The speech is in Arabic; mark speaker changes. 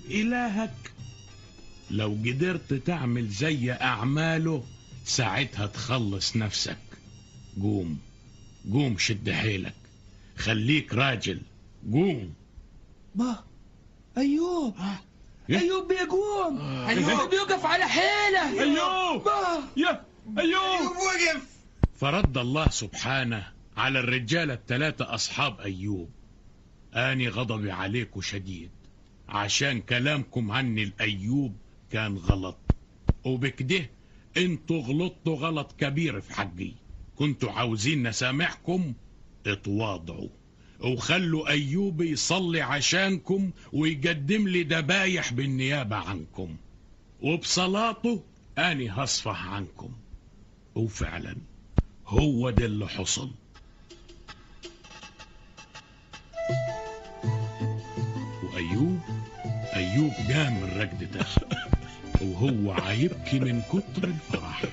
Speaker 1: إلهك. لو قدرت تعمل زي أعماله ساعتها تخلص نفسك. قوم قوم، شد حيلك، خليك راجل، قوم.
Speaker 2: با أيوب، أيوب بيقوم، أيوب بيوقف على حيله.
Speaker 1: أيوب يا أيوب
Speaker 3: وقف.
Speaker 1: فرد الله سبحانه على الرجال الثلاثة أصحاب أيوب: آني غضبي عليكم شديد عشان كلامكم عني الأيوب كان غلط، وبكده انتوا غلطتوا غلط كبير في حقي. كنتوا عاوزين نسامحكم، اتواضعوا وخلوا أيوب يصلي عشانكم ويقدم لي ذبايح بالنيابة عنكم، وبصلاته أني هصفح عنكم. وفعلا هو ده اللي حصل. وأيوب قام من رقدته وهو عيبكي من كتر الفرح.